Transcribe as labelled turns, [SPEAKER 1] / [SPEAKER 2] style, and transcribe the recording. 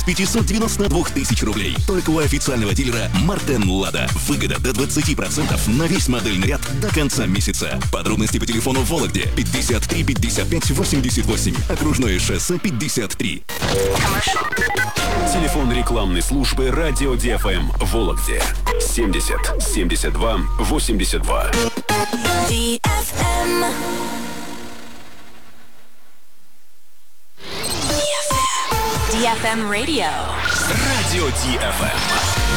[SPEAKER 1] от 592 тысяч рублей. Только у официального дилера Мартен Лада. Выгода до 20% на весь модельный ряд до конца месяца. Подробности по телефону в Вологде 53 55 88. Окружное шоссе 53.
[SPEAKER 2] Телефон рекламной службы «Радио ДФМ» в Вологде 70 72 82.
[SPEAKER 3] DFM Radio.
[SPEAKER 2] Радио DFM.